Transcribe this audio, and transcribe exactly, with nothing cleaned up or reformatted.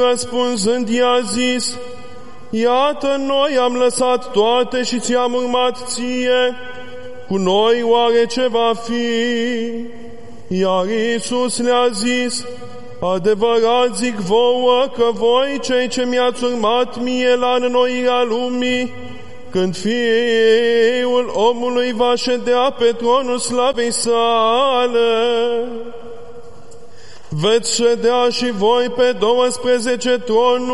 Răspunzând, i-a zis: Iată, noi am lăsat toate și ți-am urmat ție. Cu noi oare ce va fi? Iar Iisus le-a zis: Adevărat zic vouă că voi, cei ce mi-ați urmat mie la înnoirea lumii, când Fiul omului va ședea pe tronul slavei sale, veți ședea și voi pe douăsprezece tronuri,